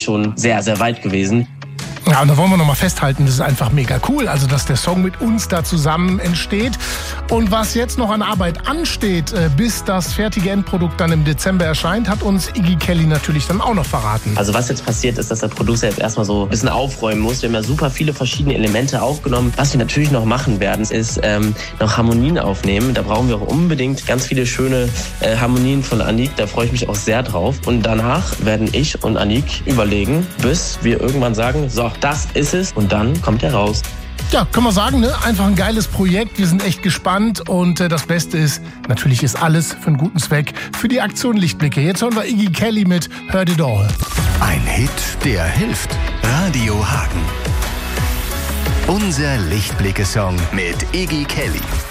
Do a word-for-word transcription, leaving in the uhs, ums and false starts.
schon sehr, sehr weit gewesen. Ja, und da wollen wir nochmal festhalten, das ist einfach mega cool, also dass der Song mit uns da zusammen entsteht. Und was jetzt noch an Arbeit ansteht, bis das fertige Endprodukt dann im Dezember erscheint, hat uns Iggy Kelly natürlich dann auch noch verraten. Also was jetzt passiert ist, dass der Producer jetzt erstmal so ein bisschen aufräumen muss. Wir haben ja super viele verschiedene Elemente aufgenommen. Was wir natürlich noch machen werden, ist ähm, noch Harmonien aufnehmen. Da brauchen wir auch unbedingt ganz viele schöne äh, Harmonien von Anik. Da freue ich mich auch sehr drauf. Und danach werden ich und Anik überlegen, bis wir irgendwann sagen, so, das ist es. Und dann kommt er raus. Ja, kann man sagen, ne? Einfach ein geiles Projekt. Wir sind echt gespannt. Und äh, das Beste ist, natürlich ist alles für einen guten Zweck. Für die Aktion Lichtblicke. Jetzt hören wir Iggy Kelly mit Heard It All. Ein Hit, der hilft. Radio Hagen. Unser Lichtblicke-Song mit Iggy Kelly.